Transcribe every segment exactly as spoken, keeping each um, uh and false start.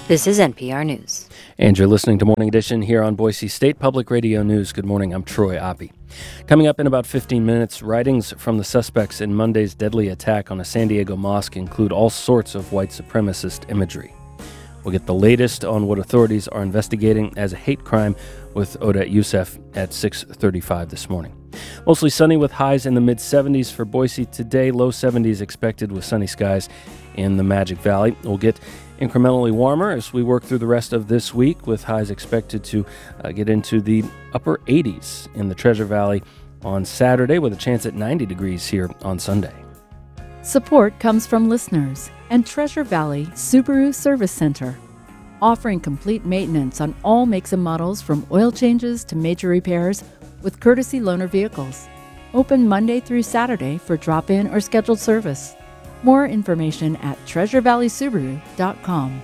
This is N P R News. And you're listening to Morning Edition here on Boise State Public Radio News. Good morning, I'm Troy Oppie. Coming up in about fifteen minutes, writings from the suspects in Monday's deadly attack on a San Diego mosque include all sorts of white supremacist imagery. We'll get the latest on what authorities are investigating as a hate crime with Odette Youssef at six thirty-five this morning. Mostly sunny with highs in the mid-seventies for Boise today. Low seventies expected with sunny skies in the Magic Valley. We'll get incrementally warmer as we work through the rest of this week, with highs expected to uh, get into the upper eighties in the Treasure Valley on Saturday, with a chance at ninety degrees here on Sunday. Support comes from listeners and Treasure Valley Subaru Service Center, offering complete maintenance on all makes and models from oil changes to major repairs with courtesy loaner vehicles. Open Monday through Saturday for drop-in or scheduled service. More information at treasure valley subaru dot com.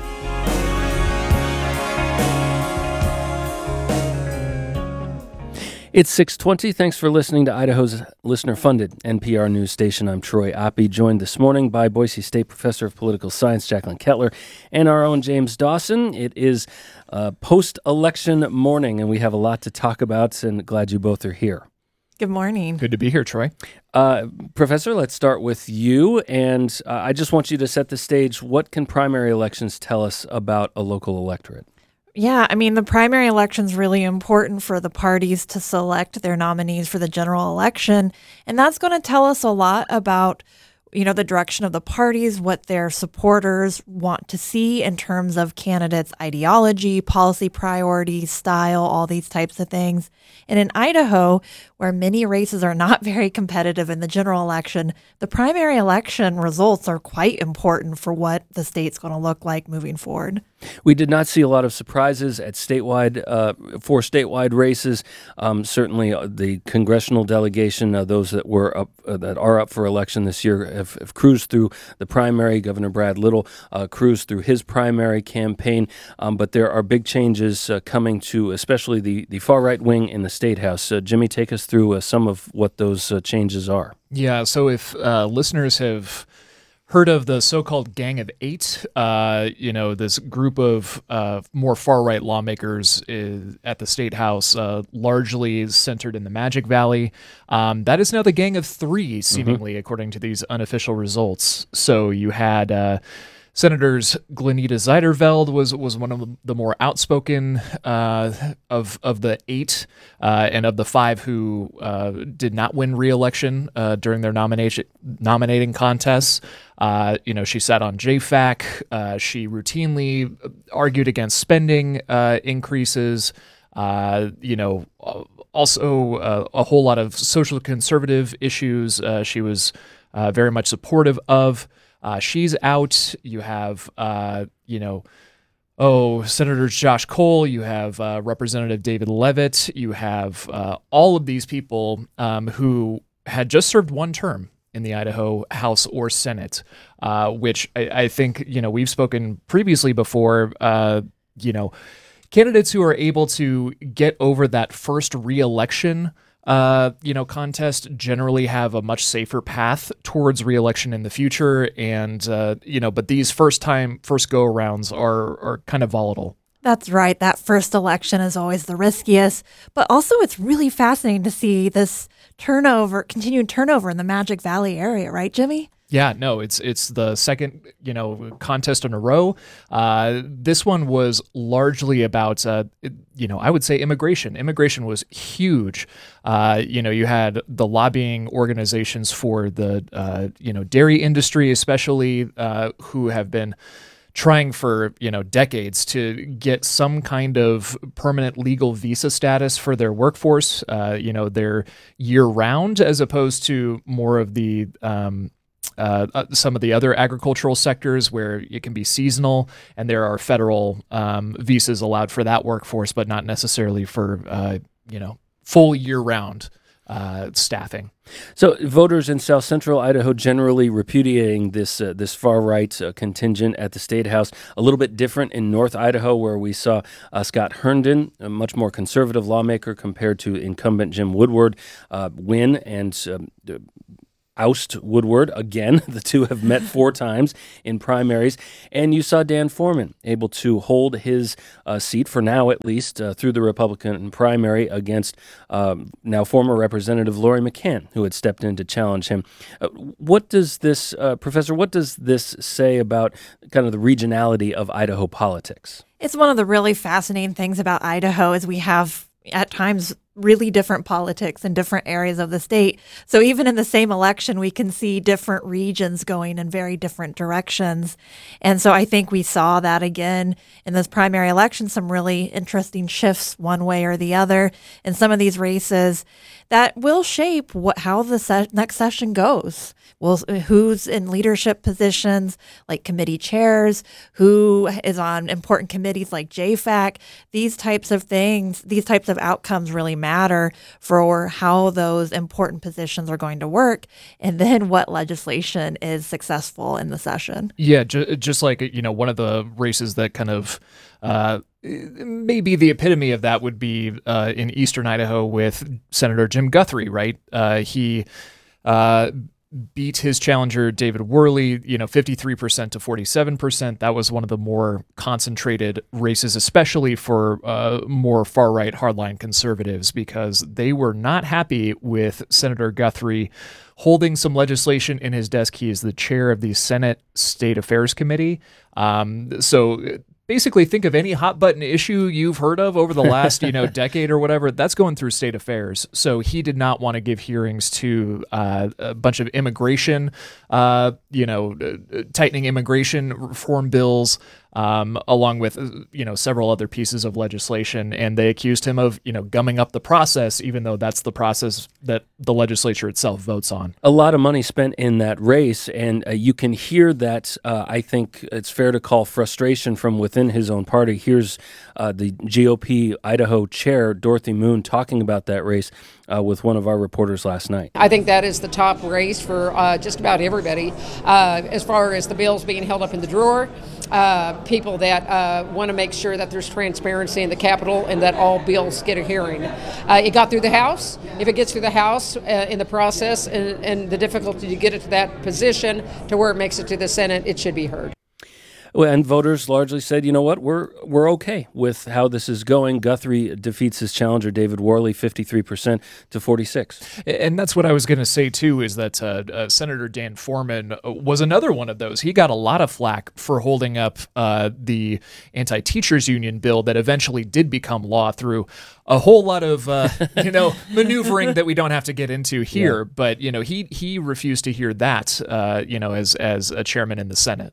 It's six twenty. Thanks for listening to Idaho's listener-funded N P R news station. I'm Troy Oppie, joined this morning by Boise State Professor of Political Science Jacqueline Kettler and our own James Dawson. It is uh, post-election morning, and we have a lot to talk about, and glad you both are here. Good morning. Good to be here, Troy. Uh, Professor, let's start with you, and uh, I just want you to set the stage. What can primary elections tell us about a local electorate? Yeah, I mean, the primary election is really important for the parties to select their nominees for the general election, and that's going to tell us a lot about, you know, the direction of the parties, what their supporters want to see in terms of candidates' ideology, policy priorities, style, all these types of things. And in Idaho, where many races are not very competitive in the general election, the primary election results are quite important for what the state's going to look like moving forward. We did not see a lot of surprises at statewide uh, for statewide races. Um, certainly, uh, the congressional delegation, uh, those that were up uh, that are up for election this year, have, have cruised through the primary. Governor Brad Little uh, cruised through his primary campaign, um, but there are big changes uh, coming to, especially the the far right wing in the state house. Uh, Jimmy, take us through uh, some of what those uh, changes are. Yeah. So if uh, listeners have heard of the so-called Gang of Eight, uh, you know, this group of uh, more far-right lawmakers is, at the State House, uh, largely centered in the Magic Valley. Um, that is now the Gang of Three, seemingly, mm-hmm. according to these unofficial results. So you had uh, Senators Glenita Zeiderveld was was one of the more outspoken uh, of of the eight, uh, and of the five who uh, did not win re-election uh, during their nomination nominating contests. Uh, you know, she sat on J FAC. Uh, she routinely argued against spending uh, increases. Uh, you know, also uh, a whole lot of social conservative issues. Uh, she was uh, very much supportive of. Uh, she's out. You have, uh, you know, oh, Senator Josh Cole. You have uh, Representative David Leavitt. You have uh, all of these people um, who had just served one term in the Idaho House or Senate, uh, which I, I think, you know, we've spoken previously before, uh, you know, candidates who are able to get over that first re-election Uh, you know, contest generally have a much safer path towards re-election in the future, and uh, you know, but these first-time, first go-arounds are are kind of volatile. That's right. That first election is always the riskiest, but also it's really fascinating to see this turnover, continued turnover in the Magic Valley area, right, Jimmy? Yeah, no, it's it's the second, you know, contest in a row. Uh, this one was largely about, uh, you know, I would say immigration. Immigration was huge. Uh, you know, you had the lobbying organizations for the, uh, you know, dairy industry, especially, uh, who have been trying for, you know, decades to get some kind of permanent legal visa status for their workforce. Uh, you know, they're year-round as opposed to more of the um, Uh, uh, some of the other agricultural sectors where it can be seasonal, and there are federal um, visas allowed for that workforce, but not necessarily for, uh, you know, full year-round uh, staffing. So voters in South Central Idaho generally repudiating this uh, this far-right uh, contingent at the State House. A little bit different in North Idaho, where we saw uh, Scott Herndon, a much more conservative lawmaker compared to incumbent Jim Woodward, uh, win and um, oust Woodward again. The two have met four times in primaries. And you saw Dan Foreman able to hold his uh, seat, for now at least, uh, through the Republican primary against um, now former Representative Lori McCann, who had stepped in to challenge him. Uh, what does this, uh, Professor, what does this say about kind of the regionality of Idaho politics? It's one of the really fascinating things about Idaho is we have at times really different politics in different areas of the state. So even in the same election, we can see different regions going in very different directions. And so I think we saw that again in this primary election, some really interesting shifts one way or the other in some of these races that will shape what how the se- next session goes. Well, who's in leadership positions like committee chairs, who is on important committees like J FAC. These types of things, these types of outcomes really matter for how those important positions are going to work, and then what legislation is successful in the session. Yeah, ju- just like, you know, one of the races that kind of uh, maybe the epitome of that would be uh, in eastern Idaho with Senator Jim Guthrie, right? Uh, he uh, beat his challenger, David Worley, you know, fifty-three percent to forty-seven percent. That was one of the more concentrated races, especially for uh, more far-right hardline conservatives, because they were not happy with Senator Guthrie holding some legislation in his desk. He is the chair of the Senate State Affairs Committee. Um, so basically, think of any hot button issue you've heard of over the last, you know, decade or whatever, that's going through state affairs. So he did not want to give hearings to uh, a bunch of immigration, uh, you know, uh, tightening immigration reform bills, um, along with, you know, several other pieces of legislation. And they accused him of, you know, gumming up the process, even though that's the process that the legislature itself votes on. A lot of money spent in that race, and uh, you can hear that, uh, I think it's fair to call frustration from within his own party. Here's uh, the G O P Idaho chair, Dorothy Moon, talking about that race uh, with one of our reporters last night. I think that is the top race for uh, just about everybody, uh, as far as the bills being held up in the drawer, uh, people that uh, want to make sure that there's transparency in the Capitol and that all bills get a hearing. Uh, it got through the House. If it gets through the House uh, in the process and, and the difficulty to get it to that position to where it makes it to the Senate, it should be heard. Well, and voters largely said, you know what, we're we're okay with how this is going. Guthrie defeats his challenger, David Worley, fifty-three percent to forty-six. And that's what I was going to say, too, is that uh, uh, Senator Dan Foreman was another one of those. He got a lot of flack for holding up uh, the anti-teachers union bill that eventually did become law through a whole lot of, uh, you know, maneuvering that we don't have to get into here. Yeah. But, you know, he he refused to hear that, uh, you know, as as a chairman in the Senate.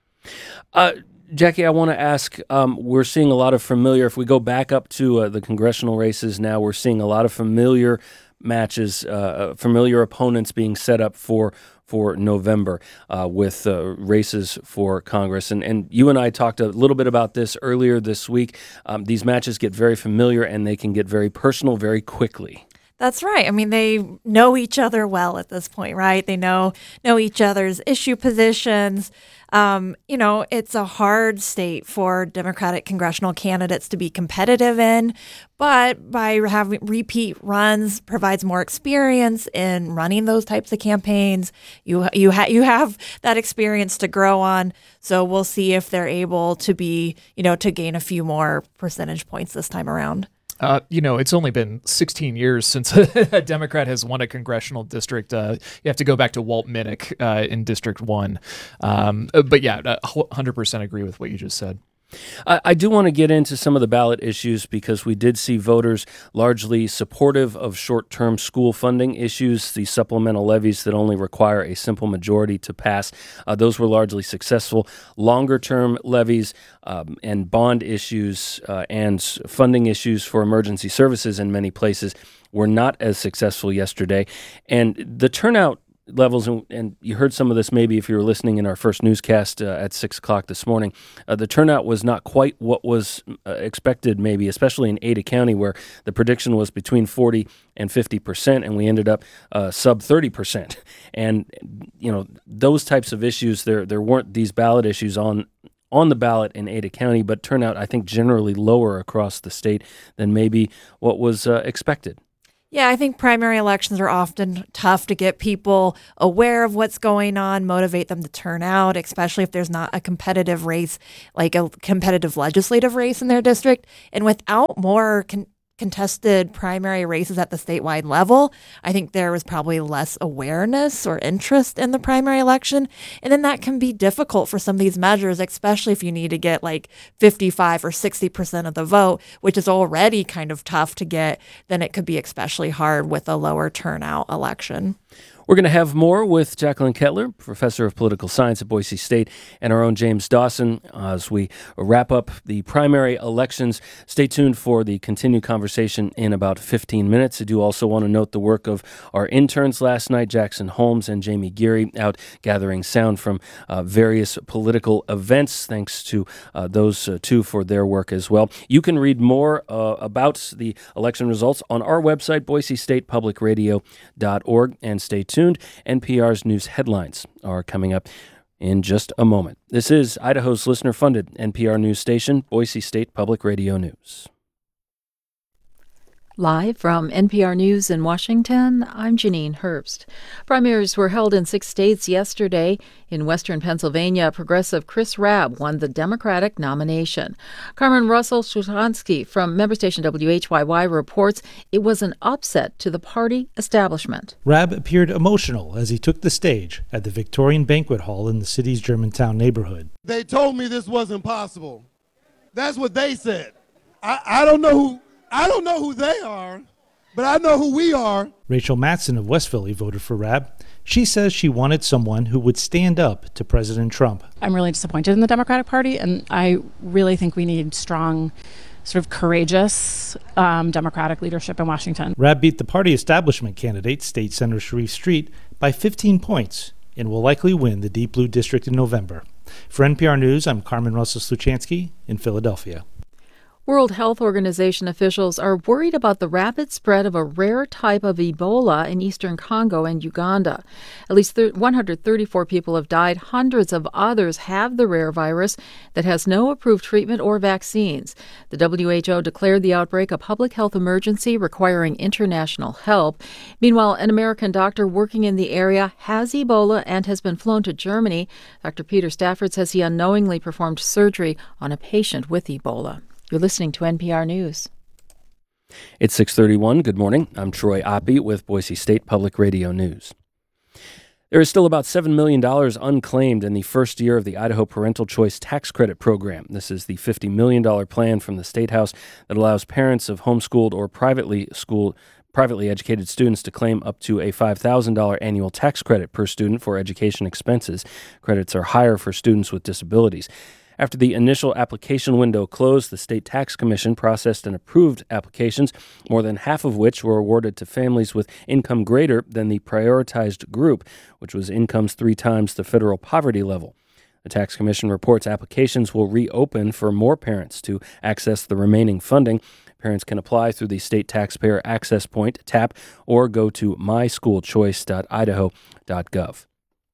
Uh, Jackie, I want to ask, um, we're seeing a lot of familiar, if we go back up to uh, the congressional races now, we're seeing a lot of familiar matches, uh, familiar opponents being set up for for November uh, with uh, races for Congress. And, and you and I talked a little bit about this earlier this week. Um, these matches get very familiar and they can get very personal very quickly. That's right. I mean, they know each other well at this point, right? They know know each other's issue positions. Um, you know, it's a hard state for Democratic congressional candidates to be competitive in, but by having repeat runs provides more experience in running those types of campaigns. You you ha- you have that experience to grow on. So we'll see if they're able to be, you know, to gain a few more percentage points this time around. Uh, you know, it's only been sixteen years since a Democrat has won a congressional district. Uh, you have to go back to Walt Minnick uh, in District one. Um, but yeah, one hundred percent agree with what you just said. I, I do want to get into some of the ballot issues because we did see voters largely supportive of short-term school funding issues, the supplemental levies that only require a simple majority to pass. Uh, those were largely successful. Longer-term levies um, and bond issues uh, and funding issues for emergency services in many places were not as successful yesterday. And the turnout levels, and, and you heard some of this maybe if you were listening in our first newscast uh, at six o'clock this morning, uh, the turnout was not quite what was uh, expected maybe, especially in Ada County where the prediction was between forty and fifty percent, and we ended up uh, sub thirty percent. And, you know, those types of issues, there there weren't these ballot issues on on the ballot in Ada County, but turnout, I think, generally lower across the state than maybe what was uh, expected. Yeah, I think primary elections are often tough to get people aware of what's going on, motivate them to turn out, especially if there's not a competitive race, like a competitive legislative race in their district. And without more con- contested primary races at the statewide level, I think there was probably less awareness or interest in the primary election. And then that can be difficult for some of these measures, especially if you need to get like fifty-five or sixty percent of the vote, which is already kind of tough to get. Then it could be especially hard with a lower turnout election. We're going to have more with Jacqueline Kettler, professor of political science at Boise State, and our own James Dawson as we wrap up the primary elections. Stay tuned for the continued conversation in about fifteen minutes. I do also want to note the work of our interns last night, Jackson Holmes and Jamie Geary, out gathering sound from uh, various political events. Thanks to uh, those uh, two for their work as well. You can read more uh, about the election results on our website, boise state public radio dot org, and stay tuned. N P R's news headlines are coming up in just a moment. This is Idaho's listener-funded N P R news station, Boise State Public Radio News. Live from N P R News in Washington, I'm Janine Herbst. Primaries were held in six states yesterday. In western Pennsylvania, progressive Chris Rabb won the Democratic nomination. Carmen Russell-Shulhansky from member station W H Y Y reports it was an upset to the party establishment. Rabb appeared emotional as he took the stage at the Victorian Banquet Hall in the city's Germantown neighborhood. They told me this wasn't possible. That's what they said. I, I don't know who... I don't know who they are, but I know who we are. Rachel Matson of West Philly voted for Rabb. She says she wanted someone who would stand up to President Trump. I'm really disappointed in the Democratic Party, and I really think we need strong, sort of courageous um, Democratic leadership in Washington. Rabb beat the party establishment candidate, State Senator Sharif Street, by fifteen points and will likely win the Deep Blue District in November. For N P R News, I'm Carmen Russell-Sluchansky in Philadelphia. World Health Organization officials are worried about the rapid spread of a rare type of Ebola in eastern Congo and Uganda. At least one hundred thirty-four people have died. Hundreds of others have the rare virus that has no approved treatment or vaccines. The W H O declared the outbreak a public health emergency requiring international help. Meanwhile, an American doctor working in the area has Ebola and has been flown to Germany. Doctor Peter Stafford says he unknowingly performed surgery on a patient with Ebola. You're listening to N P R News. It's six thirty-one. Good morning. I'm Troy Oppie with Boise State Public Radio News. There is still about seven million dollars unclaimed in the first year of the Idaho Parental Choice Tax Credit Program. This is the fifty million dollars plan from the State House that allows parents of homeschooled or privately schooled privately educated students to claim up to a five thousand dollars annual tax credit per student for education expenses. Credits are higher for students with disabilities. After the initial application window closed, the State Tax Commission processed and approved applications, more than half of which were awarded to families with income greater than the prioritized group, which was incomes three times the federal poverty level. The Tax Commission reports applications will reopen for more parents to access the remaining funding. Parents can apply through the State Taxpayer Access Point, TAP, or go to my school choice dot idaho dot gov.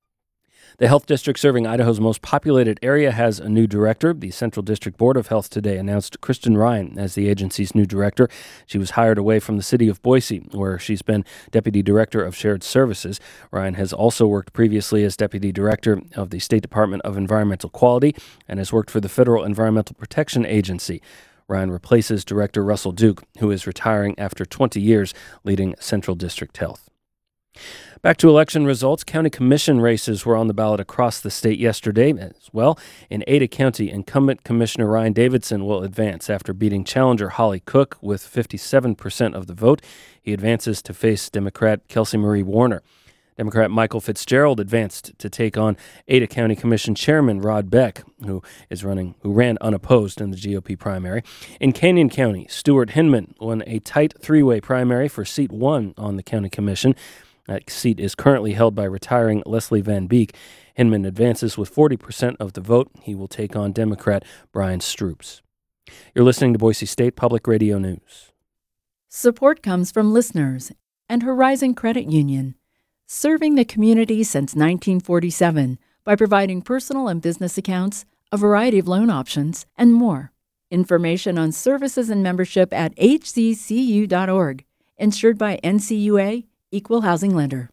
The health district serving Idaho's most populated area has a new director. The Central District Board of Health today announced Kristen Ryan as the agency's new director. She was hired away from the city of Boise, where she's been Deputy Director of Shared Services. Ryan has also worked previously as Deputy Director of the State Department of Environmental Quality and has worked for the Federal Environmental Protection Agency. Ryan replaces Director Russell Duke, who is retiring after twenty years leading Central District Health. Back to election results. County commission races were on the ballot across the state yesterday as well. In Ada County, incumbent Commissioner Ryan Davidson will advance after beating challenger Holly Cook with fifty-seven percent of the vote. He advances to face Democrat Kelsey Marie Warner. Democrat Michael Fitzgerald advanced to take on Ada County Commission Chairman Rod Beck, who is running, who ran unopposed in the G O P primary. In Canyon County, Stuart Hinman won a tight three-way primary for seat one on the county commission. That seat is currently held by retiring Leslie Van Beek. Hinman advances with forty percent of the vote. He will take on Democrat Brian Stroops. You're listening to Boise State Public Radio News. Support comes from listeners and Horizon Credit Union, serving the community since nineteen forty-seven by providing personal and business accounts, a variety of loan options, and more. Information on services and membership at h c c u dot org. Insured by N C U A, Equal Housing Lender.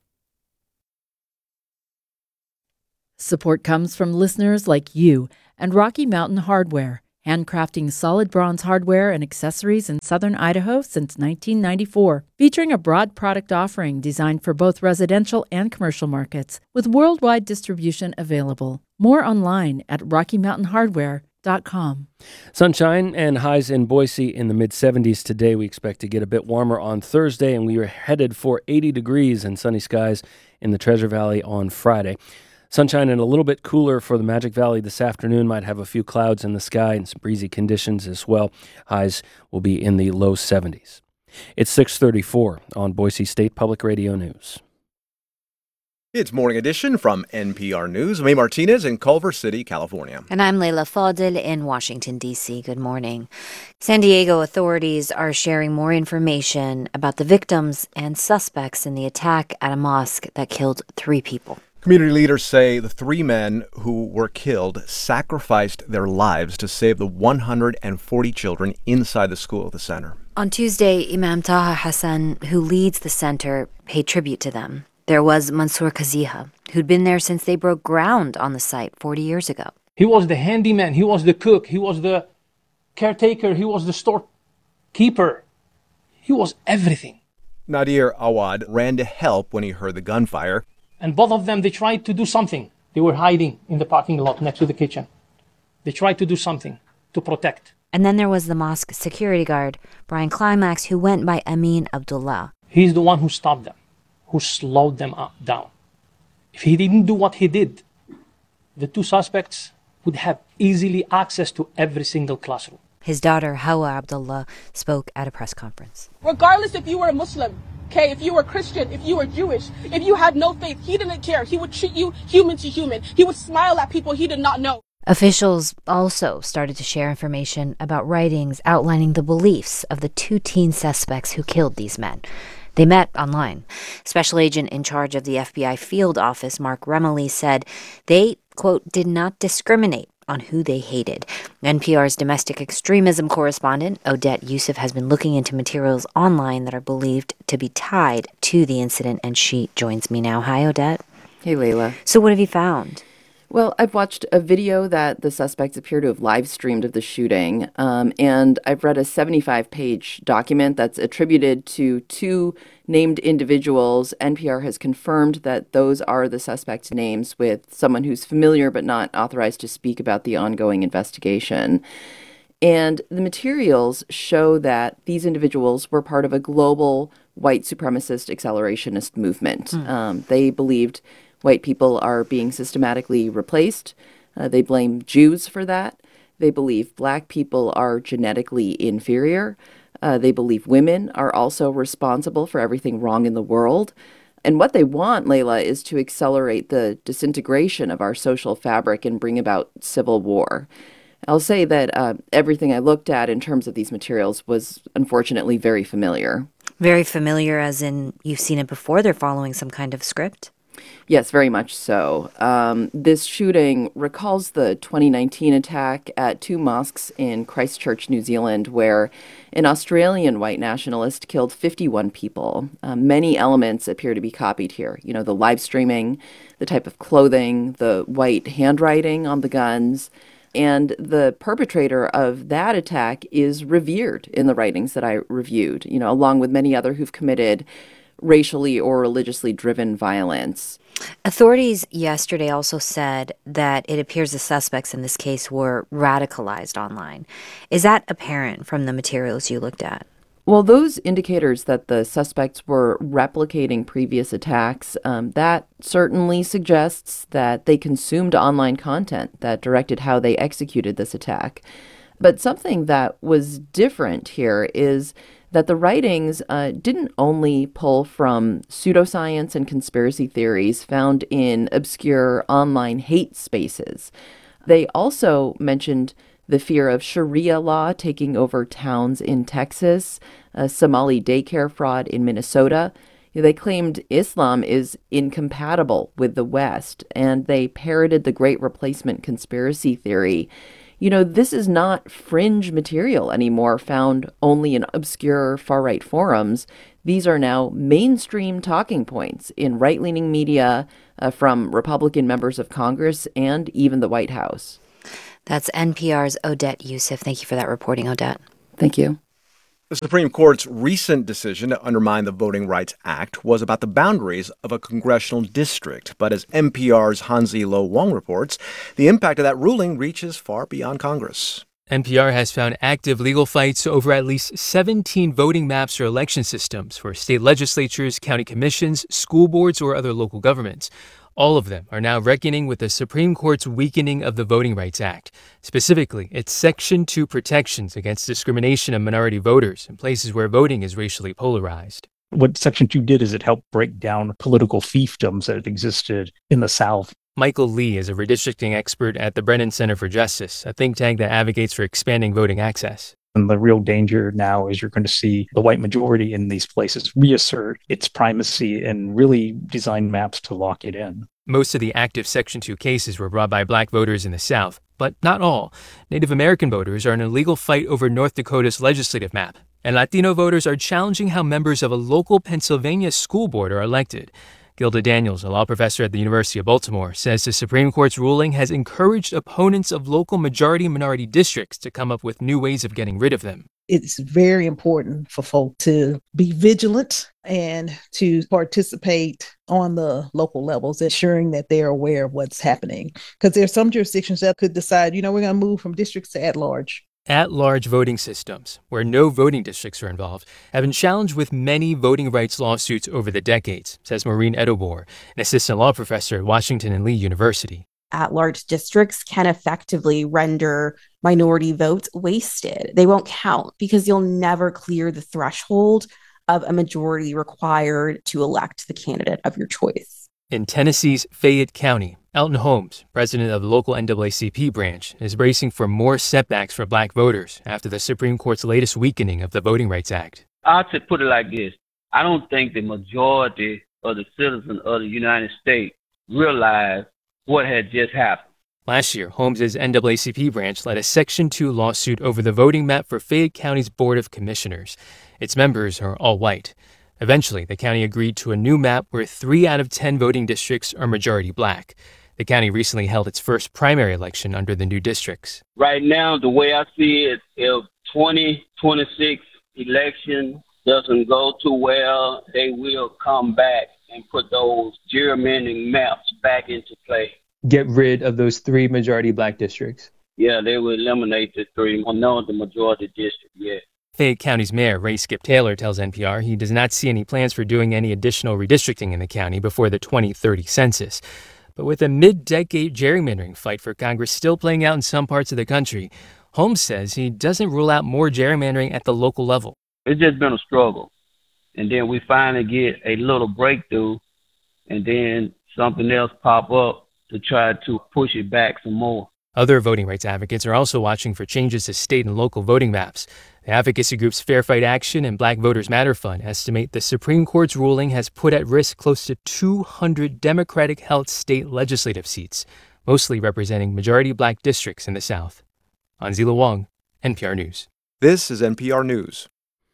Support comes from listeners like you and Rocky Mountain Hardware, handcrafting solid bronze hardware and accessories in southern Idaho since nineteen ninety-four, featuring a broad product offering designed for both residential and commercial markets, with worldwide distribution available. More online at rocky mountain hardware dot com. Sunshine and highs in Boise in the mid seventies today. We expect to get a bit warmer on Thursday, and we are headed for eighty degrees and sunny skies in the Treasure Valley on Friday. Sunshine and a little bit cooler for the Magic Valley this afternoon. Might have a few clouds in the sky and some breezy conditions as well. Highs will be in the low seventies. It's six thirty-four on Boise State Public Radio News. It's Morning Edition from N P R News. May Martinez in Culver City, California. And I'm Leila Fadel in Washington, D C. Good morning. San Diego authorities are sharing more information about the victims and suspects in the attack at a mosque that killed three people. Community leaders say the three men who were killed sacrificed their lives to save the one hundred forty children inside the school of the center. On Tuesday, Imam Taha Hassan, who leads the center, paid tribute to them. There was Mansour Kaziha, who'd been there since they broke ground on the site forty years ago. He was the handyman, he was the cook, he was the caretaker, he was the storekeeper. He was everything. Nadir Awad ran to help when he heard the gunfire. And both of them, they tried to do something. They were hiding in the parking lot next to the kitchen. They tried to do something to protect. And then there was the mosque security guard, Brian Climax, who went by Amin Abdullah. He's the one who stopped them, who slowed them up, down. If he didn't do what he did, the two suspects would have easily access to every single classroom. His daughter, Hawa Abdullah, spoke at a press conference. Regardless if you were a Muslim, okay, if you were Christian, if you were Jewish, if you had no faith, he didn't care. He would treat you human to human. He would smile at people he did not know. Officials also started to share information about writings outlining the beliefs of the two teen suspects who killed these men. They met online. Special agent in charge of the F B I field office, Mark Remley, said they, quote, did not discriminate on who they hated. N P R's domestic extremism correspondent, Odette Youssef, has been looking into materials online that are believed to be tied to the incident, and she joins me now. Hi, Odette. Hey, Layla. So what have you found? Well, I've watched a video that the suspects appear to have live streamed of the shooting, um, and I've read a seventy-five page document that's attributed to two named individuals. N P R has confirmed that those are the suspects' names, with someone who's familiar but not authorized to speak about the ongoing investigation. And the materials show that these individuals were part of a global white supremacist accelerationist movement. Mm. Um, they believed white people are being systematically replaced. Uh, they blame Jews for that. They believe black people are genetically inferior. Uh, they believe women are also responsible for everything wrong in the world. And what they want, Layla, is to accelerate the disintegration of our social fabric and bring about civil war. I'll say that uh, everything I looked at in terms of these materials was unfortunately very familiar. Very familiar as in you've seen it before? They're following some kind of script? Yes, very much so. Um, this shooting recalls the twenty nineteen attack at two mosques in Christchurch, New Zealand, where an Australian white nationalist killed fifty-one people. Uh, many elements appear to be copied here. You know, the live streaming, the type of clothing, the white handwriting on the guns. And the perpetrator of that attack is revered in the writings that I reviewed, you know, along with many other who've committed racially or religiously driven violence. Authorities yesterday also said that it appears the suspects in this case were radicalized online. Is that apparent from the materials you looked at? Well, those indicators that the suspects were replicating previous attacks, um, that certainly suggests that they consumed online content that directed how they executed this attack. But something that was different here is that the writings uh, didn't only pull from pseudoscience and conspiracy theories found in obscure online hate spaces. They also mentioned the fear of Sharia law taking over towns in Texas, a Somali daycare fraud in Minnesota. They claimed Islam is incompatible with the West, and they parroted the Great Replacement conspiracy theory. You know, this is not fringe material anymore found only in obscure far-right forums. These are now mainstream talking points in right-leaning media uh, from Republican members of Congress and even the White House. That's N P R's Odette Yousef. Thank you for that reporting, Odette. Thank you. The Supreme Court's recent decision to undermine the Voting Rights Act was about the boundaries of a congressional district. But as N P R's Hansi Lo Wong reports, the impact of that ruling reaches far beyond Congress. N P R has found active legal fights over at least seventeen voting maps or election systems for state legislatures, county commissions, school boards, or other local governments. All of them are now reckoning with the Supreme Court's weakening of the Voting Rights Act, specifically its Section two protections against discrimination of minority voters in places where voting is racially polarized. What Section two did is it helped break down political fiefdoms that existed in the South. Michael Lee is a redistricting expert at the Brennan Center for Justice, a think tank that advocates for expanding voting access. And the real danger now is you're going to see the white majority in these places reassert its primacy and really design maps to lock it in. Most of the active Section two cases were brought by black voters in the South, but not all. Native American voters are in a legal fight over North Dakota's legislative map, and Latino voters are challenging how members of a local Pennsylvania school board are elected. Gilda Daniels, a law professor at the University of Baltimore, says the Supreme Court's ruling has encouraged opponents of local majority-minority districts to come up with new ways of getting rid of them. It's very important for folk to be vigilant and to participate on the local levels, ensuring that they're aware of what's happening. Because there are some jurisdictions that could decide, you know, we're going to move from districts to at-large. At-large voting systems, where no voting districts are involved, have been challenged with many voting rights lawsuits over the decades, says Maureen Edobor, an assistant law professor at Washington and Lee University. At-large districts can effectively render minority votes wasted. They won't count because you'll never clear the threshold of a majority required to elect the candidate of your choice. In Tennessee's Fayette County, Elton Holmes, president of the local N double A C P branch, is bracing for more setbacks for black voters after the Supreme Court's latest weakening of the Voting Rights Act. I'll just put it like this. I don't think the majority of the citizens of the United States realize what had just happened. Last year, Holmes' N double A C P branch led a Section two lawsuit over the voting map for Fayette County's Board of Commissioners. Its members are all white. Eventually, the county agreed to a new map where three out of ten voting districts are majority black. The county recently held its first primary election under the new districts. Right now, the way I see it, if twenty twenty-six election doesn't go too well, they will come back and put those gerrymandering maps back into play. Get rid of those three majority black districts. Yeah, they will eliminate the three, well, no, the majority district, yeah. Fayette County's mayor, Ray Skip Taylor, tells N P R he does not see any plans for doing any additional redistricting in the county before the twenty thirty census. But with a mid-decade gerrymandering fight for Congress still playing out in some parts of the country, Holmes says he doesn't rule out more gerrymandering at the local level. It's just been a struggle. And then we finally get a little breakthrough, and then something else pop up to try to push it back some more. Other voting rights advocates are also watching for changes to state and local voting maps. The advocacy groups Fair Fight Action and Black Voters Matter Fund estimate the Supreme Court's ruling has put at risk close to two hundred Democratic-held state legislative seats, mostly representing majority black districts in the South. Hansi Lo Wong, N P R News. This is N P R News.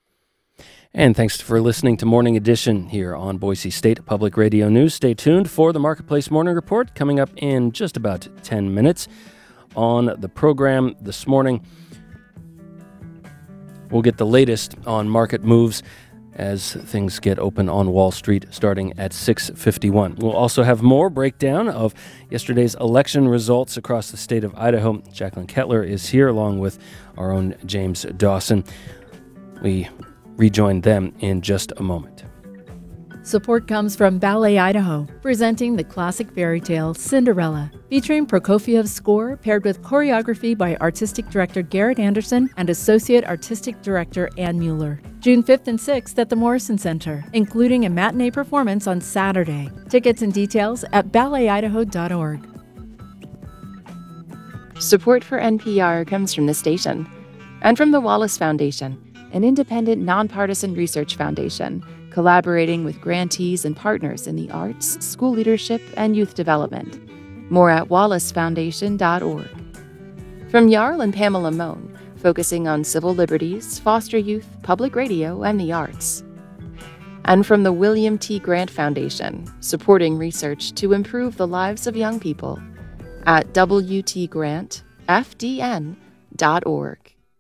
And thanks for listening to Morning Edition here on Boise State Public Radio News. Stay tuned for the Marketplace Morning Report coming up in just about ten minutes. On the program this morning, we'll get the latest on market moves as things get open on Wall Street starting at six fifty-one. We'll also have more breakdown of yesterday's election results across the state of Idaho. Jacqueline Kettler is here along with our own James Dawson. We rejoin them in just a moment. Support comes from Ballet Idaho, presenting the classic fairy tale Cinderella, featuring Prokofiev's score paired with choreography by Artistic Director Garrett Anderson and Associate Artistic Director Ann Mueller. June fifth and sixth at the Morrison Center, including a matinee performance on Saturday. Tickets and details at ballet idaho dot org. Support for N P R comes from the station and from the Wallace Foundation, an independent, nonpartisan research foundation collaborating with grantees and partners in the arts, school leadership, and youth development. More at wallace foundation dot org. From Jarl and Pamela Mohn, focusing on civil liberties, foster youth, public radio, and the arts. and from the William T. Grant Foundation, supporting research to improve the lives of young people at w t grant f d n dot org.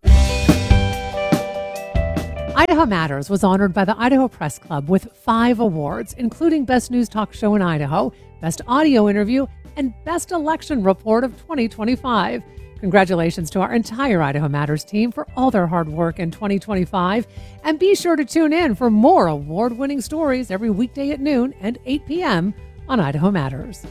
Idaho Matters was honored by the Idaho Press Club with five awards, including Best News Talk Show in Idaho, Best Audio Interview, and Best Election Report of twenty twenty-five. Congratulations to our entire Idaho Matters team for all their hard work in twenty twenty-five. And be sure to tune in for more award-winning stories every weekday at noon and eight p.m. on Idaho Matters.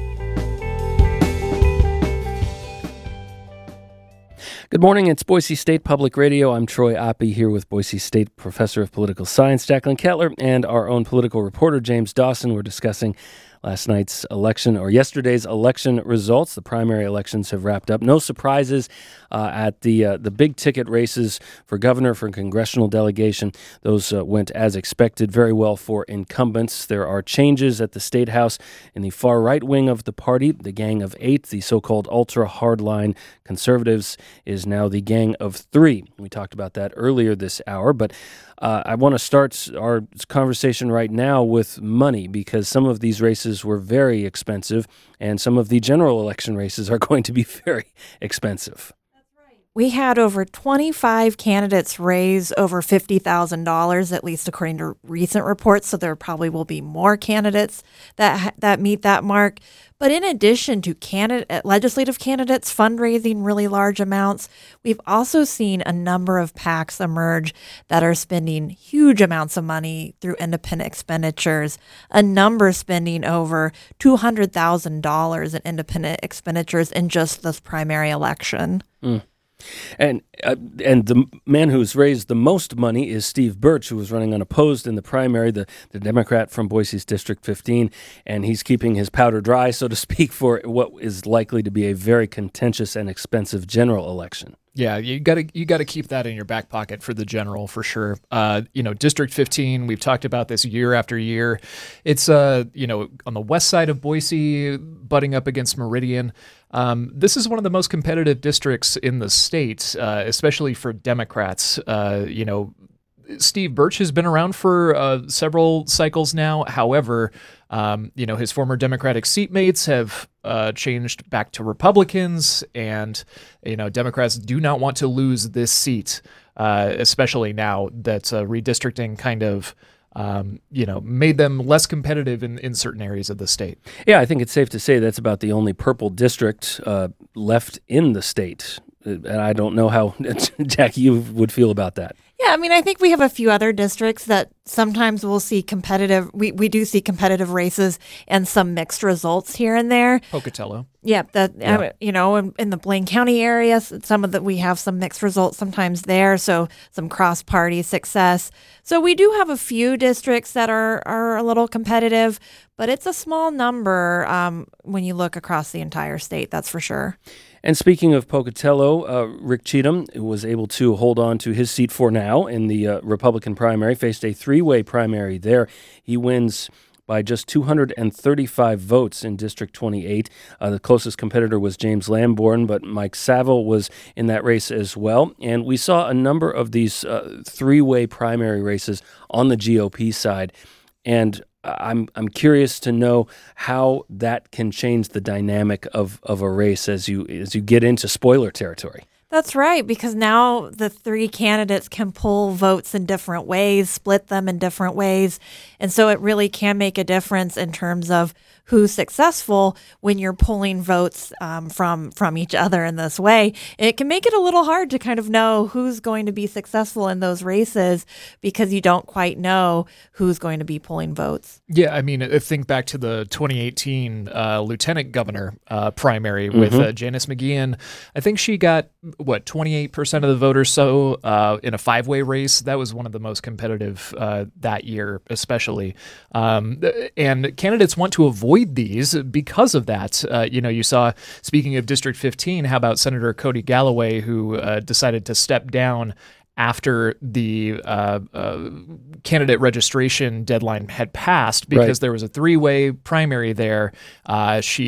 Good morning. It's Boise State Public Radio. I'm Troy Oppie here with Boise State Professor of Political Science Jacqueline Kettler and our own political reporter James Dawson. We're discussing last night's election, or yesterday's election results. The primary elections have wrapped up. No surprises uh, at the uh, the big ticket races for governor, for congressional delegation. Those uh, went as expected very well for incumbents. There are changes at the State House in the far right wing of the party. The Gang of Eight, the so-called ultra hardline conservatives, is now the Gang of Three. We talked about that earlier this hour, but Uh, I want to start our conversation right now with money, because some of these races were very expensive, and some of the general election races are going to be very expensive. We had over twenty-five candidates raise over fifty thousand dollars, at least according to recent reports. So there probably will be more candidates that that meet that mark. But in addition to candidate, legislative candidates fundraising really large amounts, we've also seen a number of PACs emerge that are spending huge amounts of money through independent expenditures, a number spending over two hundred thousand dollars in independent expenditures in just this primary election. Mm. And uh, and the man who's raised the most money is Steve Birch, who was running unopposed in the primary, the, the Democrat from Boise's District fifteen, and he's keeping his powder dry, so to speak, for what is likely to be a very contentious and expensive general election. Yeah, you got to you got to keep that in your back pocket for the general, for sure. Uh, you know, District fifteen, we've talked about this year after year. It's uh, you know, on the west side of Boise, butting up against Meridian. Um, this is one of the most competitive districts in the state, uh, especially for Democrats. Uh, you know, Steve Birch has been around for uh, several cycles now. However, um, you know, his former Democratic seatmates have uh, changed back to Republicans, and, you know, Democrats do not want to lose this seat, uh, especially now that uh, redistricting kind of Um, you know, made them less competitive in, in certain areas of the state. Yeah, I think it's safe to say that's about the only purple district uh, left in the state. And I don't know how, Jackie, you would feel about that. Yeah, I mean, I think we have a few other districts that sometimes we'll see competitive, we, we do see competitive races and some mixed results here and there. Pocatello. Yeah, that Yeah. uh, you know, in, in the Blaine County area, s- some of the we have some mixed results sometimes there. So some cross-party success. So we do have a few districts that are are a little competitive, but it's a small number um, when you look across the entire state. That's for sure. And speaking of Pocatello, uh, Rick Cheatham was able to hold on to his seat for now in the uh, Republican primary, faced a three-way primary there. He wins by just two hundred thirty-five votes in District twenty-eight. Uh, the closest competitor was James Lamborn, but Mike Saville was in that race as well. And we saw a number of these uh, three-way primary races on the G O P side. And I'm I'm curious to know how that can change the dynamic of, of a race as you as you get into spoiler territory. That's right, because now the three candidates can pull votes in different ways, split them in different ways. And so it really can make a difference in terms of who's successful when you're pulling votes um, from from each other in this way. It can make it a little hard to kind of know who's going to be successful in those races because you don't quite know who's going to be pulling votes. Yeah, I mean, I think back to the twenty eighteen uh, lieutenant governor uh, primary with Mhm. uh, Janice McGeehan. I think she got, what, twenty-eight percent of the vote or so uh, in a five-way race. That was one of the most competitive uh, that year, especially. Um, and candidates want to avoid these because of that. Uh, you know, you saw, speaking of District fifteen, how about Senator Cody Galloway, who uh, decided to step down after the uh, uh, candidate registration deadline had passed because Right. there was a three-way primary there. Uh, she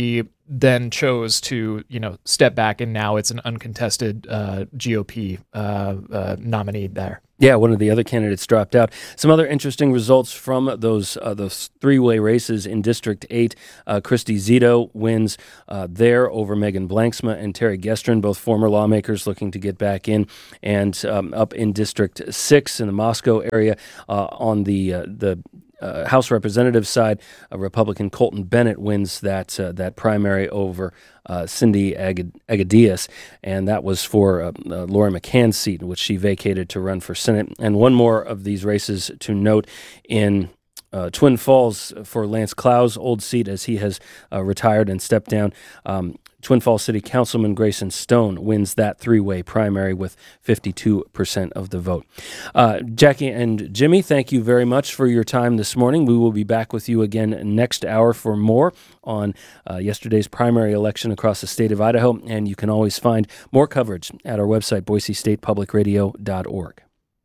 then chose to, you know, step back, and now it's an uncontested uh, G O P uh, uh, nominee there. Yeah, one of the other candidates dropped out. Some other interesting results from those uh, those three-way races in District eight. Uh, Christy Zito wins uh, there over Megan Blanksma and Terry Gestrin, both former lawmakers looking to get back in. And um, up in District six in the Moscow area uh, on the uh, the Uh, House Representative side, uh, Republican Colton Bennett wins that uh, that primary over uh, Cindy Agad- Agadias, and that was for uh, uh, Laura McCann's seat, which she vacated to run for Senate. And one more of these races to note in uh, Twin Falls for Lance Clow's old seat, as he has uh, retired and stepped down. Um, Twin Falls City Councilman Grayson Stone wins that three-way primary with fifty-two percent of the vote. Uh, Jackie and Jimmy, thank you very much for your time this morning. We will be back with you again next hour for more on uh, yesterday's primary election across the state of Idaho, and you can always find more coverage at our website, boise state public radio dot org.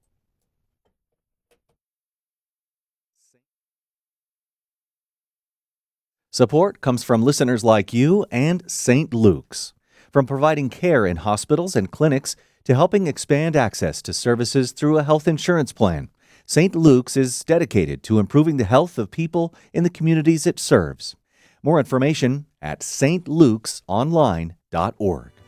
Support comes from listeners like you and Saint Luke's. From providing care in hospitals and clinics to helping expand access to services through a health insurance plan, Saint Luke's is dedicated to improving the health of people in the communities it serves. More information at s t lukes online dot org.